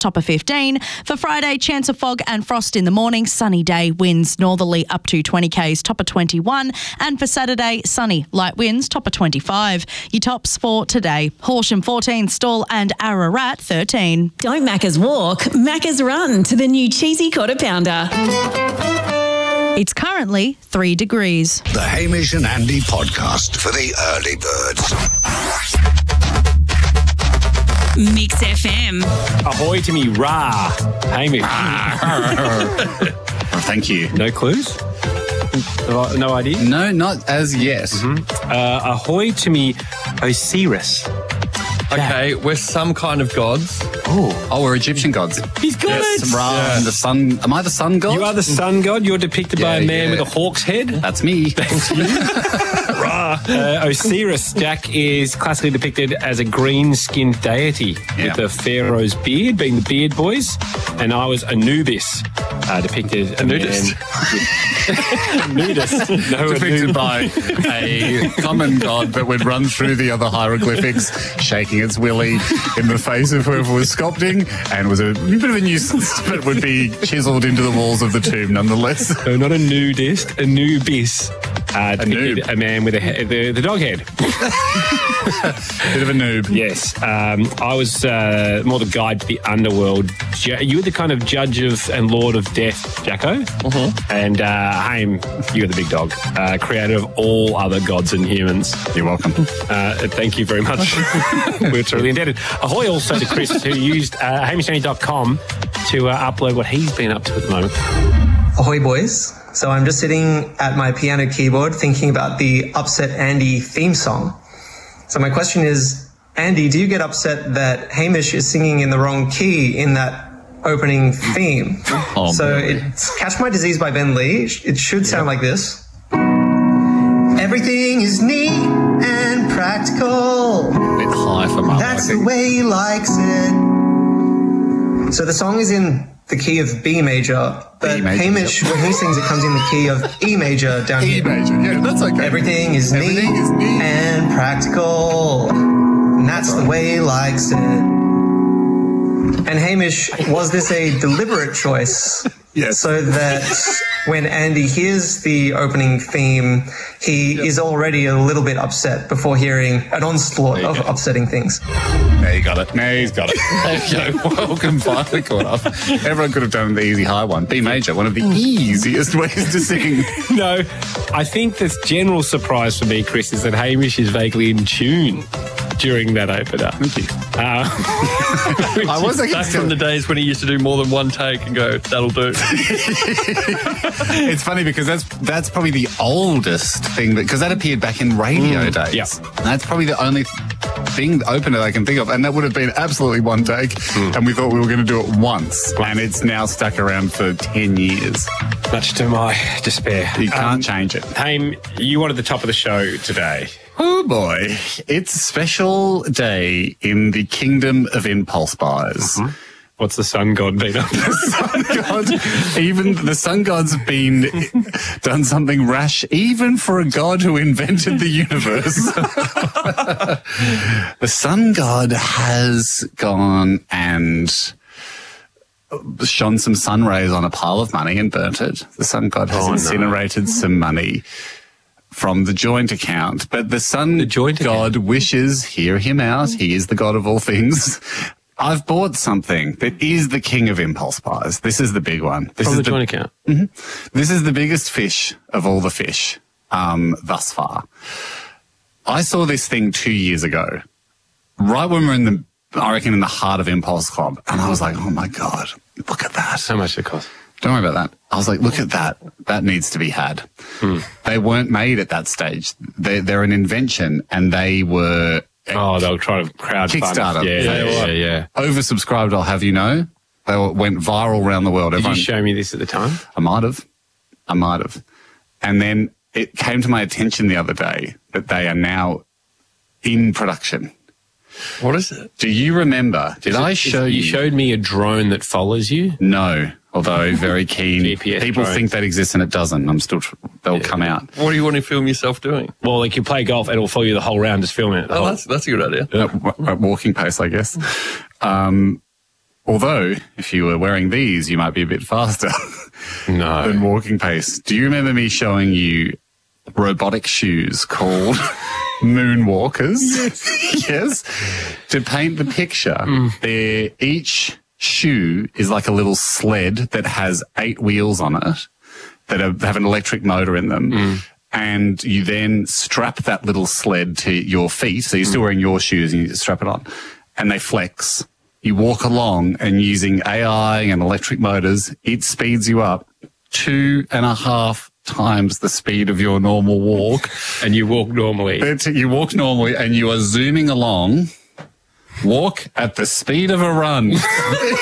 top of 15. For Friday, chance of fog and frost in the morning, sunny day, winds northerly up to 20 k's, top of 21. And for Saturday, sunny, light winds, top of 25. Your tops for today, Horsham 14, Stawell and Ararat 13. Don't Macca's walk, Macca's run to the new cheesy quarter pounder. It's currently 3 degrees. The Hamish and Andy podcast for the early birds. Mix FM. Ahoy to me, rah. Hamish. Thank you. No clues? No idea? No, not as yet. Ahoy to me, Osiris. Okay, we're some kind of gods. Oh, we're Egyptian gods. He's got it. Ra and the sun. Am I the sun god? You are the sun god. You're depicted by a man with a hawk's head. That's me. Thank you. Osiris, Jack, is classically depicted as a green-skinned deity with the pharaoh's beard, being the beard boys. And I was Anubis, depicted a nudist. Nudist. No, depicted by a common god that would run through the other hieroglyphics, shaking its willy in the face of whoever was sculpting, and was a bit of a nuisance, but would be chiseled into the walls of the tomb nonetheless. So not a nudist, Anubis. Noob. A man with the dog head. Bit of a noob. Yes. I was more the guide to the underworld. You were the kind of judge of and lord of death, Jacko. And Haim, you were the big dog, creator of all other gods and humans. You're welcome. Thank you very much. We're truly indebted. Ahoy also to Chris, who used hamishandy.com to upload what he's been up to at the moment. Ahoy, boys. So I'm just sitting at my piano keyboard thinking about the Upset Andy theme song. So my question is, Andy, do you get upset that Hamish is singing in the wrong key in that opening theme? It's Catch My Disease by Ben Lee. It should sound like this. Everything is neat and practical. A bit high for my That's the way he likes it. So the song is in the key of B major, but Hamish, when he sings, it comes in the key of E major down here. E major, yeah, that's okay. Everything is neat and practical, and that's the way he likes it. And Hamish, was this a deliberate choice? Yes. So that when Andy hears the opening theme, he is already a little bit upset before hearing an onslaught of upsetting things. Now you got it. Now he's got it. There you go. Welcome, finally caught up. Everyone could have done the easy high one. B major, one of the easiest ways to sing. No, I think the general surprise for me, Chris, is that Hamish is vaguely in tune during that opener. Thank you. I was back from the days when he used to do more than one take and go, that'll do. It's funny because that's probably the oldest thing, because that appeared back in radio days. Yeah. That's probably the only thing opener I can think of, and that would have been absolutely one take, and we thought we were going to do it once, and it's now stuck around for 10 years. Much to my despair. You can't change it. Haim, you wanted the top of the show today. Oh boy, it's a special day in the kingdom of impulse buys. What's the sun god been up to? The sun god's been done something rash, even for a god who invented the universe. The sun god has gone and shone some sun rays on a pile of money and burnt it. The sun god has incinerated some money from the joint account, but the sun god wishes, hear him out, he is the god of all things. I've bought something that is the king of impulse buys. This is the big one. From the joint account? This is the biggest fish of all the fish thus far. I saw this thing 2 years ago, right when we were in the heart of Impulse Club, and I was like, oh my God, look at that. How much did it cost? Don't worry about that. I was like, look at that. That needs to be had. They weren't made at that stage. They're an invention, and they were... they'll try to crowdfund. Kickstarter. Yeah. Oversubscribed, I'll have you know. They went viral around the world. Did you show me this at the time? I might have. And then it came to my attention the other day that they are now in production. What is it? Do you remember? Did I show you? You showed me a drone that follows you? No, although very keen. GPS People drones. think that exists and it doesn't. I'm still, they'll come out. What do you want to film yourself doing? Well, like you play golf and it'll follow you the whole round, just filming it. That's a good idea. At walking pace, I guess. Although, if you were wearing these, you might be a bit faster than walking pace. Do you remember me showing you robotic shoes called Moonwalkers? Yes. To paint the picture, each shoe is like a little sled that has 8 wheels on it that have an electric motor in them. And you then strap that little sled to your feet. So you're still wearing your shoes and you strap it on. And they flex. You walk along and using AI and electric motors, it speeds you up 2.5 times the speed of your normal walk. And you walk normally. You walk normally and you are zooming along. Walk at the speed of a run. Is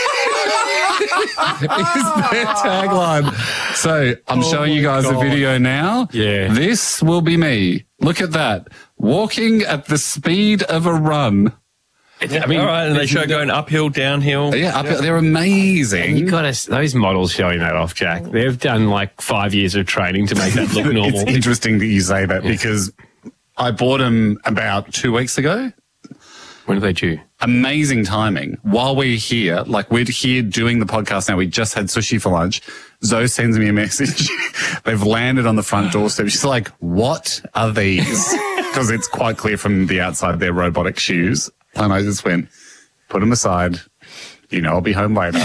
their tagline. So I'm showing you guys a video now. Yeah. This will be me. Look at that. Walking at the speed of a run. I mean, all right, and they show going uphill, downhill. Yeah, uphill. They're amazing. You got those models showing that off, Jack. They've done like 5 years of training to make that look normal. It's interesting that you say that because I bought them about 2 weeks ago. When are they due? Amazing timing. While we're here, like we're here doing the podcast now, we just had sushi for lunch. Zoe sends me a message. They've landed on the front doorstep. She's like, what are these? Because it's quite clear from the outside they're robotic shoes. And I just went, put them aside. You know, I'll be home later.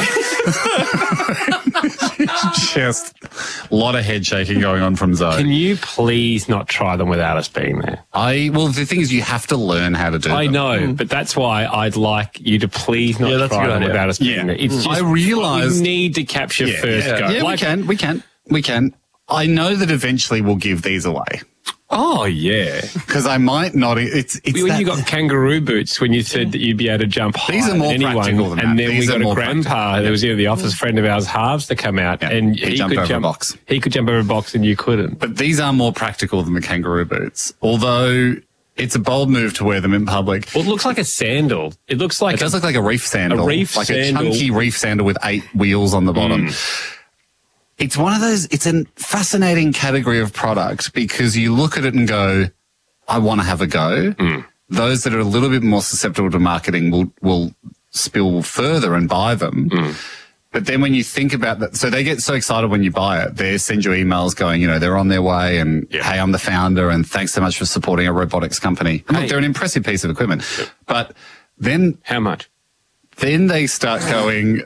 Just a lot of head shaking going on from Zoe. Can you please not try them without us being there? Well, the thing is, you have to learn how to do them. I know, but that's why I'd like you to please not try them without us being there. It's just, I realised we need to capture first go. Yeah, we can. I know that eventually we'll give these away. Oh, yeah. Because I might not. It's when you got kangaroo boots, when you said that you'd be able to jump higher these are more than anyone, practical than that. And then These we got are a more grandpa practical. that was either the office friend of ours, Halves, to come out, and he jumped over a box. He could jump over a box and you couldn't. But these are more practical than the kangaroo boots, although it's a bold move to wear them in public. Well, it looks like a sandal. It looks like It does look like a reef sandal. A reef like sandal. a chunky reef sandal with 8 wheels on the bottom. It's one of those, it's a fascinating category of product because you look at it and go, I want to have a go. Those that are a little bit more susceptible to marketing will spill further and buy them. But then when you think about that, so they get so excited when you buy it. They send you emails going, you know, they're on their way and, hey, I'm the founder and thanks so much for supporting a robotics company. And look, they're an impressive piece of equipment. But then... How much? Then they start going,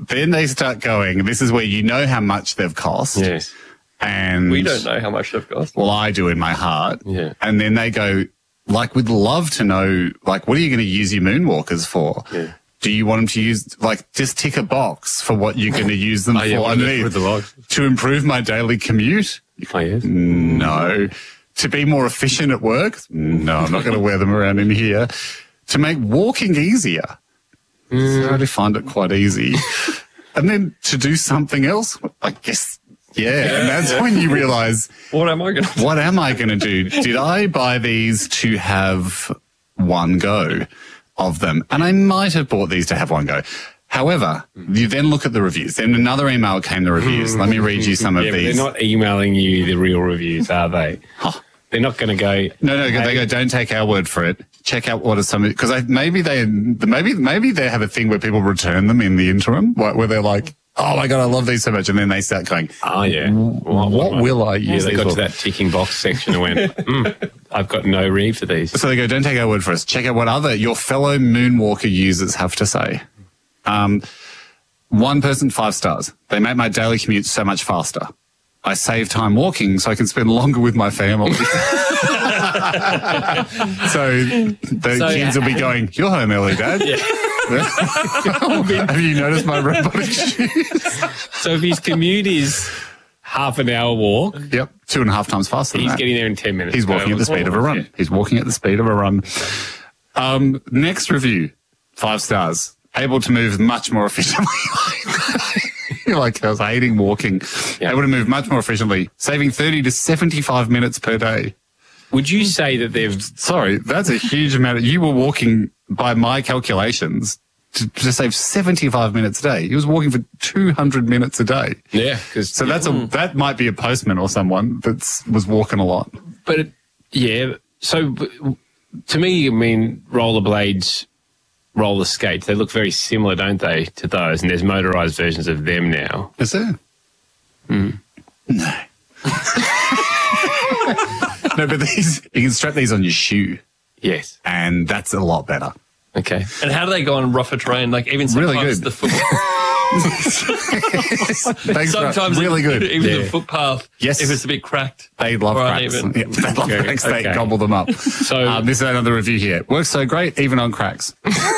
this is where you know how much they've cost. Yes. And We don't know how much they've cost. well, I do in my heart. Yeah. And then they go, like, we'd love to know, like, what are you going to use your moonwalkers for? Yeah. Do you want them to use, like, just tick a box for what you're going to use them for underneath? To improve my daily commute? Oh, yes. No. To be more efficient at work? No, I'm not going to wear them around in here. To make walking easier? So I already find it quite easy. And then to do something else? I guess... Yeah, and that's when you realise, What am I going to do? Did I buy these to have one go of them? And I might have bought these to have one go. However, you then look at the reviews. Then another email came, the reviews. Let me read you some of these. They're not emailing you the real reviews, are they? They're not going to go... No, they go, don't take our word for it. Check out what are some... Because maybe they have a thing where people return them in the interim, where they're like... Oh my God, I love these so much. And then they start going, oh yeah, what will I use? Yeah, they got to that ticking box section and went, I've got no read for these. So they go, don't take our word for us. Check out what your fellow Moonwalker users have to say. One person, 5 stars. They make my daily commute so much faster. I save time walking so I can spend longer with my family. So the kids will be going, you're home early, Dad. Yeah. Have you noticed my robotic shoes? So if his commute is half an hour walk. Yep, 2.5 times faster than that. He's getting there in 10 minutes. He's walking at the speed of a run. Yeah. He's walking at the speed of a run. Next review, 5 stars. Able to move much more efficiently. Like I was hating walking. Yeah. Able to move much more efficiently, saving 30 to 75 minutes per day. Would you say that they've... Sorry, that's a huge amount. You were walking, by my calculations, to save 75 minutes a day. He was walking for 200 minutes a day. Yeah. So that might be a postman or someone that was walking a lot. But, yeah, so to me, I mean, rollerblades roller skates. They look very similar, don't they, to those? And there's motorised versions of them now. Is there? No. No, but these, you can strap these on your shoe. Yes. And that's a lot better. Okay. And how do they go on rougher terrain? Like even sometimes Really good. the foot. Thanks, Sometimes really good. Even the footpath. Yes. If it's a bit cracked. They love or cracks. uneven. Yeah, they love cracks. They Okay. gobble them up. So- this is another review here. Works so great, even on cracks.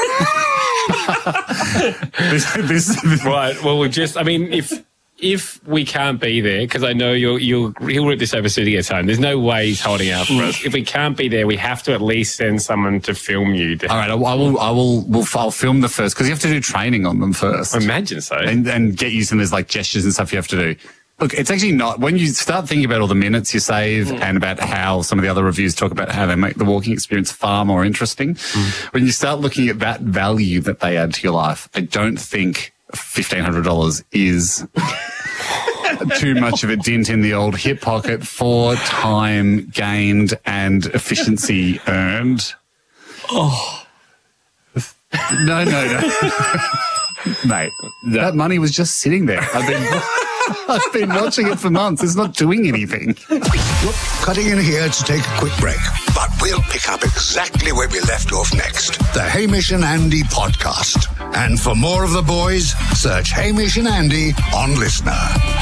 this Right. Well, if we can't be there, because I know he'll rip this over as soon as he gets home. There's no way he's holding out for us. If we can't be there, we have to at least send someone to film you. All right, I'll film the first, because you have to do training on them first. I imagine so. And get used to them. There's like gestures and stuff you have to do. Look, it's actually not, when you start thinking about all the minutes you save and about how some of the other reviews talk about how they make the walking experience far more interesting, when you start looking at that value that they add to your life, I don't think $1,500 is too much of a dent in the old hip pocket for time gained and efficiency earned. Oh. No. Mate, that money was just sitting there. I've been watching it for months. It's not doing anything. Look, cutting in here to take a quick break, but we'll pick up exactly where we left off next. The Hamish and Andy podcast. And for more of the boys, search Hamish and Andy on Listener.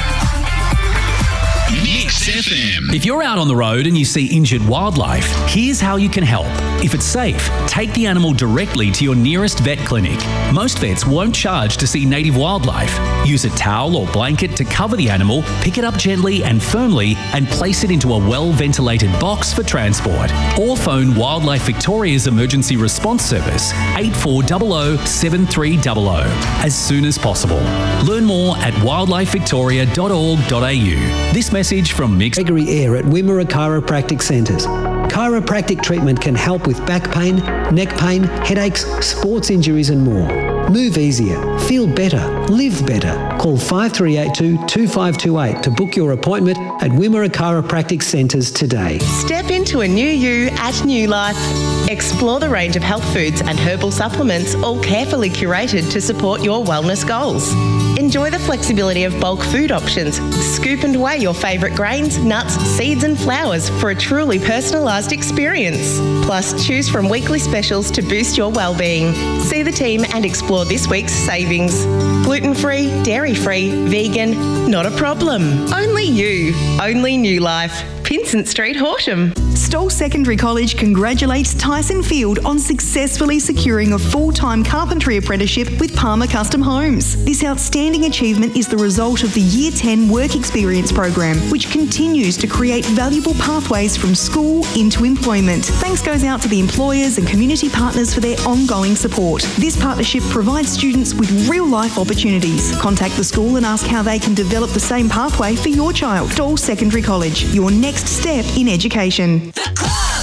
Mix FM. If you're out on the road and you see injured wildlife, here's how you can help. If it's safe, take the animal directly to your nearest vet clinic. Most vets won't charge to see native wildlife. Use a towel or blanket to cover the animal, pick it up gently and firmly, and place it into a well-ventilated box for transport. Or phone Wildlife Victoria's Emergency Response Service, 8400 7300, as soon as possible. Learn more at wildlifevictoria.org.au. This message from Mix. Gregory Eyre at Wimmera Chiropractic Centres. Chiropractic treatment can help with back pain, neck pain, headaches, sports injuries and more. Move easier, feel better, live better. Call 5382-2528 to book your appointment at Wimmera Chiropractic Centres today. Step into a new you at New Life. Explore the range of health foods and herbal supplements, all carefully curated to support your wellness goals. Enjoy the flexibility of bulk food options. Scoop and weigh your favourite grains, nuts, seeds and flowers for a truly personalised experience. Plus, choose from weekly specials to boost your well-being. See the team and explore this week's savings. Gluten-free, dairy-free, vegan, not a problem. Only you. Only New Life. Pinsent Street, Horsham. Stoll Secondary College congratulates Tyson Field on successfully securing a full-time carpentry apprenticeship with Palmer Custom Homes. This outstanding achievement is the result of the Year 10 Work Experience program, which continues to create valuable pathways from school into employment. Thanks goes out to the employers and community partners for their ongoing support. This partnership provides students with real-life opportunities. Contact the school and ask how they can develop the same pathway for your child. Stoll Secondary College, your next step in education. The